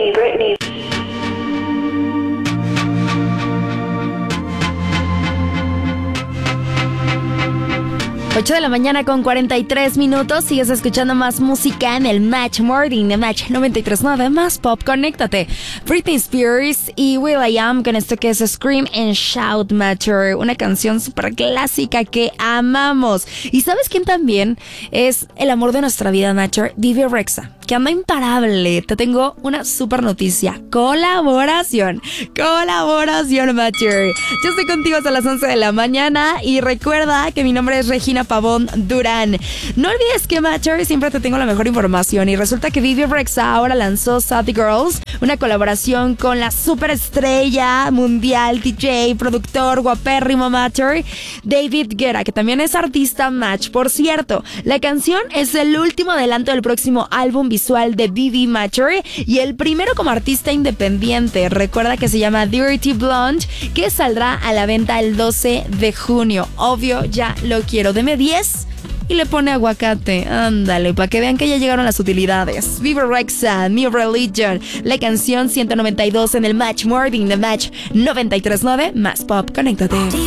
Britney. 8 de la mañana con 43 minutos. Sigues escuchando más música en el Match Morning de Match 93.9. Más pop, conéctate. Britney Spears y will.i.am con esto que es Scream and Shout Matter. Una canción súper clásica que amamos. ¿Y sabes quién también es el amor de nuestra vida, Matter? Bebe Rexha, que anda imparable. Te tengo una súper noticia. Colaboración, Matter. Yo estoy contigo hasta las 11 de la mañana y recuerda que mi nombre es Regina Pavón Durán. No olvides que, Matter, siempre te tengo la mejor información y resulta que Bebe Rexha ahora lanzó Sad Girls, una colaboración con la superestrella mundial, DJ, productor, guapérrimo, Matter, David Guetta, que también es artista, Match. Por cierto, la canción es el último adelanto del próximo álbum visual de Bebe, Matter, y el primero como artista independiente. Recuerda que se llama Dirty Blonde, que saldrá a la venta el 12 de junio. Obvio, ya lo quiero. Deme 10 y le pone aguacate. Ándale, para que vean que ya llegaron las utilidades. Bebe Rexha, New Religion, la canción 192 en el Match Morning de Match 93.9. Más pop, conéctate.